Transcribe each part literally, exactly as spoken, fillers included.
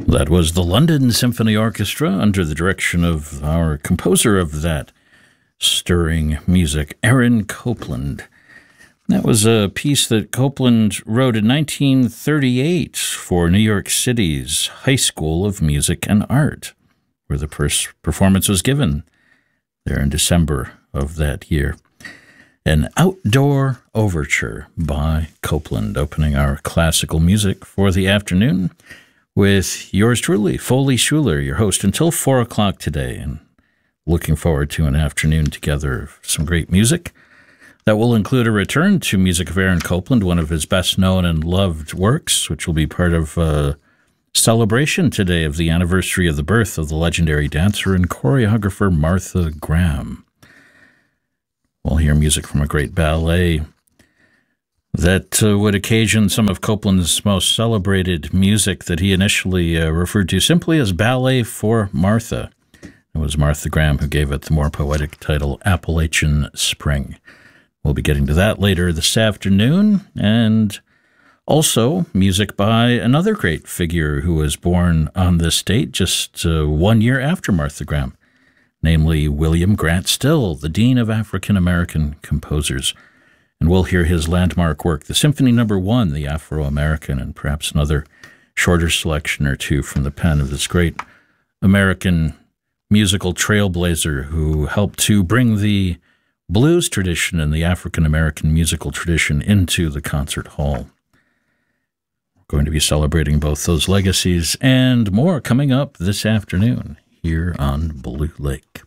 That was the London Symphony Orchestra under the direction of our composer of that stirring music, Aaron Copland. That was a piece that Copland wrote in nineteen thirty-eight for New York City's High School of Music and Art, where the first performance was given there in December of that year. An outdoor overture by Copland, opening our classical music for the afternoon with yours truly, Foley Schuler, your host, until four o'clock today, and looking forward to an afternoon together of some great music. That will include a return to music of Aaron Copland, one of his best-known and loved works, which will be part of a celebration today of the anniversary of the birth of the legendary dancer and choreographer Martha Graham. We'll hear music from a great ballet that uh, would occasion some of Copland's most celebrated music that he initially uh, referred to simply as Ballet for Martha. It was Martha Graham who gave it the more poetic title, Appalachian Spring. We'll be getting to that later this afternoon, and also music by another great figure who was born on this date just uh, one year after Martha Graham, namely William Grant Still, the Dean of African American Composers. And we'll hear his landmark work, the Symphony Number One, the Afro-American, and perhaps another shorter selection or two from the pen of this great American musical trailblazer who helped to bring the blues tradition and the African-American musical tradition into the concert hall. We're going to be celebrating both those legacies and more coming up this afternoon here on Blue Lake.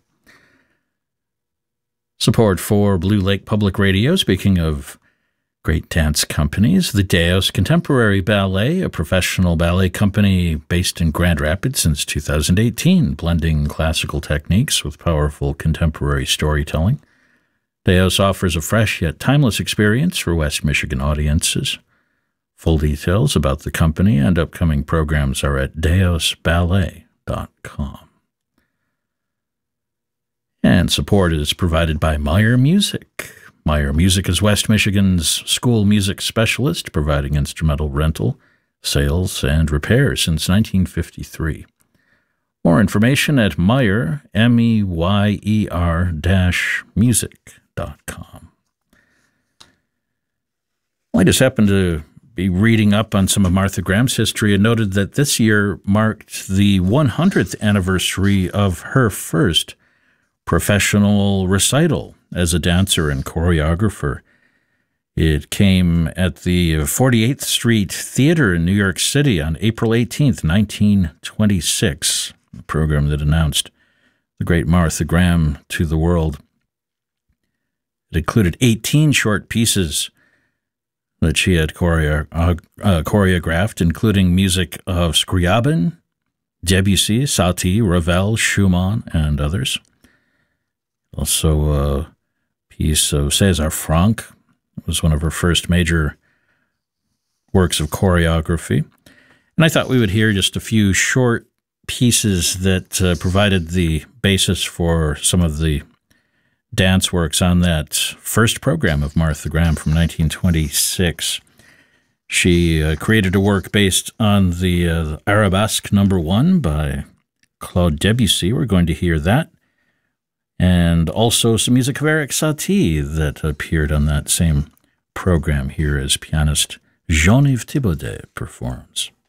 Support for Blue Lake Public Radio, speaking of great dance companies, the Deos Contemporary Ballet, a professional ballet company based in Grand Rapids since two thousand eighteen, blending classical techniques with powerful contemporary storytelling. Deos offers a fresh yet timeless experience for West Michigan audiences. Full details about the company and upcoming programs are at deos ballet dot com. And support is provided by Meyer Music. Meyer Music is West Michigan's school music specialist, providing instrumental rental, sales, and repair since nineteen fifty-three. More information at Meyer, M E Y E R dash music dot com. Well, I just happened to be reading up on some of Martha Graham's history and noted that this year marked the one hundredth anniversary of her first professional recital as a dancer and choreographer. It came at the forty-eighth Street Theater in New York City on April eighteenth, nineteen twenty-six, a program that announced the great Martha Graham to the world. It included eighteen short pieces that she had choreo uh, uh, choreographed, including music of Scriabin, Debussy, Satie, Ravel, Schumann, and others. Also a piece of César Franck. It was one of her first major works of choreography. And I thought we would hear just a few short pieces that uh, provided the basis for some of the dance works on that first program of Martha Graham from nineteen twenty-six. She uh, created a work based on the uh, Arabesque Number One by Claude Debussy. We're going to hear that. And also some music of Erik Satie that appeared on that same program here as pianist Jean-Yves Thibaudet performs.